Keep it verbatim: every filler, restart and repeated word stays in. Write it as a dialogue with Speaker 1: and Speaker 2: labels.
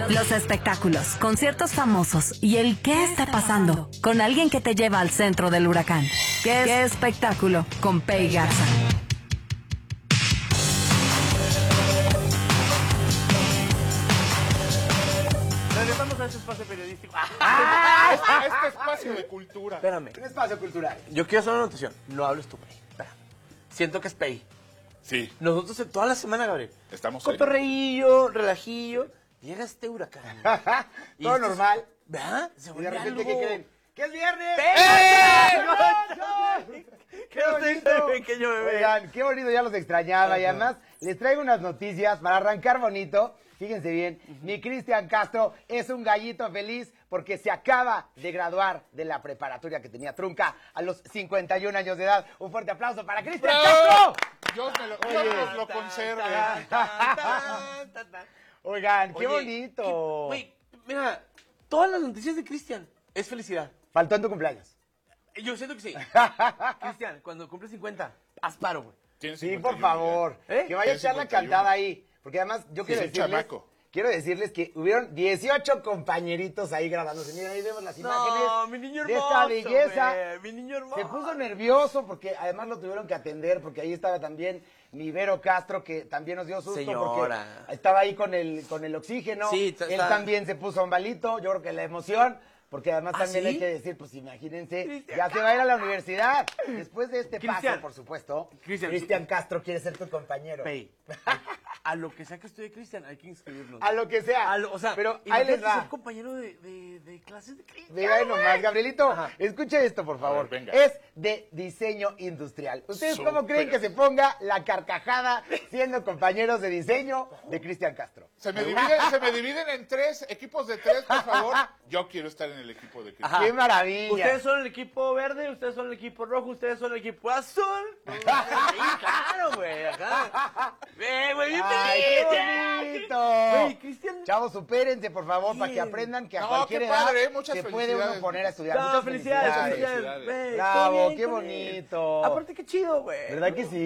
Speaker 1: Los espectáculos, conciertos famosos y el qué está pasando con alguien que te lleva al centro del huracán. ¿Qué, ¿Qué espectáculo? Con Pei Garza.
Speaker 2: Regresamos a este espacio periodístico.
Speaker 3: ¡Ah! Este, este espacio de cultura.
Speaker 2: Espérame.
Speaker 4: Un espacio cultural.
Speaker 2: Yo quiero hacer una anotación. No hables tú, Pei. Espera. Siento que es Pei.
Speaker 3: Sí.
Speaker 2: Nosotros en toda la semana, Gabriel.
Speaker 3: Estamos
Speaker 2: cotorreillo, relajillo. Llega este huracán.
Speaker 4: Todo
Speaker 2: esto
Speaker 4: normal.
Speaker 2: es- ¿Verdad? Se
Speaker 4: Y de
Speaker 2: vuelve
Speaker 4: repente,
Speaker 2: algo-
Speaker 4: ¿qué creen? ¡Que es viernes!
Speaker 2: ¡Eh!
Speaker 4: ¡Qué bonito!
Speaker 2: Pequeño bebé.
Speaker 4: Oigan, qué bonito, ya los extrañaba. Y además, les traigo unas noticias para arrancar bonito. Fíjense bien, mi Cristian Castro es un gallito feliz porque se acaba de graduar de la preparatoria que tenía trunca a los cincuenta y un años de edad. Un fuerte aplauso para Cristian
Speaker 3: ¡Bravo!
Speaker 4: Castro.
Speaker 3: Dios, me lo,
Speaker 4: Oye.
Speaker 3: Dios nos lo conserve.
Speaker 2: Tan, tan, tan, tan, tan.
Speaker 4: Oigan, qué
Speaker 2: Oye,
Speaker 4: bonito.
Speaker 2: qué- Güey, mira, todas las noticias de Cristian es felicidad.
Speaker 4: Faltó en tu cumpleaños.
Speaker 2: Yo siento que sí. Cristian, cuando cumple cincuenta, haz paro, güey.
Speaker 3: Tienes
Speaker 4: Sí,
Speaker 3: cincuenta y
Speaker 4: por
Speaker 3: uno
Speaker 4: favor.
Speaker 2: ¿Eh?
Speaker 4: Que vaya a
Speaker 3: Tienes
Speaker 4: echar la
Speaker 3: cincuenta y uno.
Speaker 4: cantada ahí. Porque además yo quiero
Speaker 3: es un
Speaker 4: decirles,
Speaker 3: chamaco.
Speaker 4: quiero decirles que hubieron dieciocho compañeritos ahí graduándose. Miren, ahí vemos las imágenes
Speaker 2: No, mi niño
Speaker 4: de
Speaker 2: hermoso,
Speaker 4: esta belleza.
Speaker 2: güey, mi niño hermoso.
Speaker 4: Se puso nervioso porque además lo tuvieron que atender porque ahí estaba también mi Vero Castro que también nos dio susto
Speaker 2: Señora.
Speaker 4: porque estaba ahí con el con el oxígeno.
Speaker 2: Sí, está-
Speaker 4: Él también se puso un balito, yo creo que la emoción. Porque además
Speaker 2: ¿Ah,
Speaker 4: también
Speaker 2: sí?
Speaker 4: hay que decir, pues imagínense,
Speaker 2: Cristian
Speaker 4: ya se va a ir a la universidad. Después de este
Speaker 2: Cristian.
Speaker 4: paso, por supuesto,
Speaker 2: Cristian,
Speaker 4: Cristian Castro quiere ser tu compañero.
Speaker 2: Pei, a, a lo que sea que estudie Cristian, hay que inscribirnos.
Speaker 4: A lo que sea.
Speaker 2: A lo- o sea,
Speaker 4: pero ahí
Speaker 2: imagínate
Speaker 4: les va.
Speaker 2: ser compañero de, de, de clases de Cristian.
Speaker 4: Mira
Speaker 2: güey.
Speaker 4: nomás, Gabrielito,
Speaker 2: Ajá.
Speaker 4: escuche esto, por favor.
Speaker 3: ver, venga.
Speaker 4: Es de diseño industrial. ¿Ustedes cómo
Speaker 3: Súper.
Speaker 4: creen que se ponga la carcajada siendo compañeros de diseño de Cristian Castro?
Speaker 3: Se me, dividen, se me dividen en tres, equipos de tres, por favor. Yo quiero estar en el equipo de Cristian.
Speaker 2: Ajá.
Speaker 4: ¡Qué maravilla!
Speaker 2: Ustedes son el equipo verde, ustedes son el equipo rojo, ustedes son el equipo azul. Sí, claro, güey, acá. Eh, güey, bien
Speaker 4: ¡Ay,
Speaker 2: feliz,
Speaker 4: qué
Speaker 2: ya.
Speaker 4: bonito!
Speaker 2: Güey, Cristian.
Speaker 4: Chavos, supérense, por favor, para que
Speaker 2: Bien.
Speaker 4: aprendan que a
Speaker 3: No,
Speaker 4: cualquier
Speaker 3: qué
Speaker 4: edad
Speaker 3: padre, ¿eh? Muchas
Speaker 4: se puede uno
Speaker 3: felicidades.
Speaker 4: poner a estudiar.
Speaker 2: No,
Speaker 4: Muchas
Speaker 2: felicidades,
Speaker 4: felicidades.
Speaker 2: felicidades. güey,
Speaker 4: Bravo,
Speaker 2: todo bien
Speaker 4: qué
Speaker 2: con él.
Speaker 4: bonito.
Speaker 2: Aparte, qué chido, güey.
Speaker 4: ¿Verdad que sí?